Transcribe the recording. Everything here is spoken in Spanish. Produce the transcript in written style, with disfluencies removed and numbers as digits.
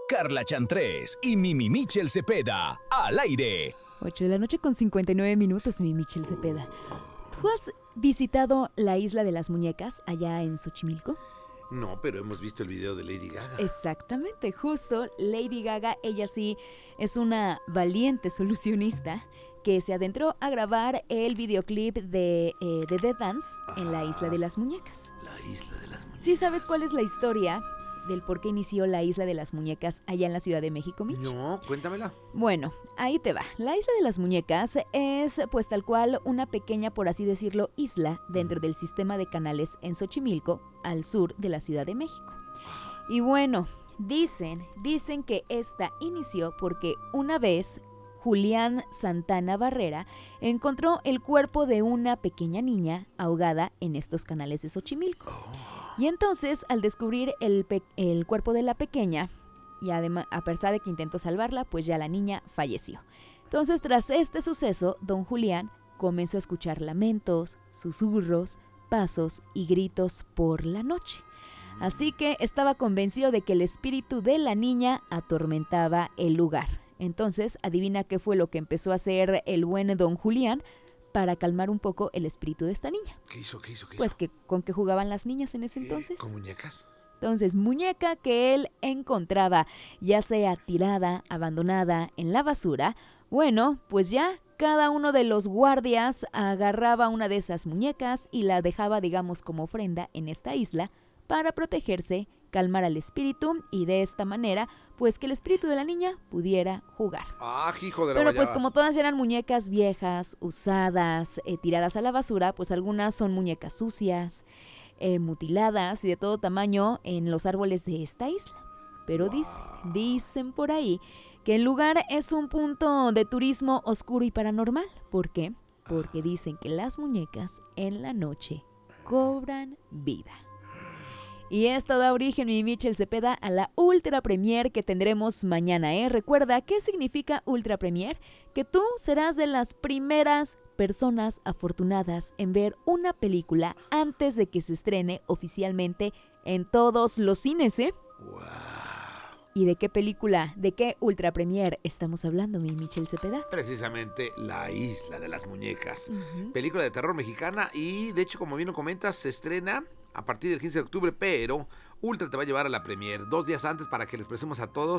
Carla Chantrés y Mimi Michel Cepeda, al aire. 8 de la noche con 59 minutos, mi Michel Cepeda. ¿Tú has visitado la Isla de las Muñecas allá en Xochimilco? No, pero hemos visto el video de Lady Gaga. Exactamente, justo. Lady Gaga, ella sí es una valiente solucionista que se adentró a grabar el videoclip de The Dance en la Isla de las Muñecas. La Isla de las Muñecas. ¿Sí sabes cuál es la historia del por qué inició la Isla de las Muñecas allá en la Ciudad de México, Mitch? No, cuéntamela. Bueno, ahí te va. La Isla de las Muñecas es, pues tal cual, una pequeña, por así decirlo, isla dentro del sistema de canales en Xochimilco, al sur de la Ciudad de México. Y bueno, dicen que esta inició porque una vez Julián Santana Barrera encontró el cuerpo de una pequeña niña ahogada en estos canales de Xochimilco. Y entonces, al descubrir el cuerpo de la pequeña, y además, a pesar de que intentó salvarla, pues ya la niña falleció. Entonces, tras este suceso, don Julián comenzó a escuchar lamentos, susurros, pasos y gritos por la noche. Así que estaba convencido de que el espíritu de la niña atormentaba el lugar. Entonces, adivina qué fue lo que empezó a hacer el buen don Julián para calmar un poco el espíritu de esta niña. ¿Qué hizo? Pues que con qué jugaban las niñas en ese entonces. ¿Con muñecas? Entonces, muñeca que él encontraba, ya sea tirada, abandonada en la basura, bueno, pues ya cada uno de los guardias agarraba una de esas muñecas y la dejaba, digamos, como ofrenda en esta isla para protegerse, calmar al espíritu y de esta manera, pues que el espíritu de la niña pudiera jugar. ¡Ah, hijo de la Pero guayaba! pues como todas eran muñecas viejas, usadas, tiradas a la basura, pues algunas son muñecas sucias, mutiladas y de todo tamaño en los árboles de esta isla. Pero dicen por ahí que el lugar es un punto de turismo oscuro y paranormal. ¿Por qué? Porque dicen que las muñecas en la noche cobran vida. Y esto da origen, mi Michel Cepeda, a la Ultra Premier que tendremos mañana, ¿eh? Recuerda, ¿qué significa Ultra Premier? Que tú serás de las primeras personas afortunadas en ver una película antes de que se estrene oficialmente en todos los cines, ¿eh? ¡Wow! ¿Y de qué película, de qué Ultra Premier estamos hablando, mi Michel Cepeda? Precisamente La Isla de las Muñecas. Película de terror mexicana y, de hecho, como bien lo comentas, se estrena a partir del 15 de octubre, pero Ultra te va a llevar a la premier 2 días antes para que les presumos a todos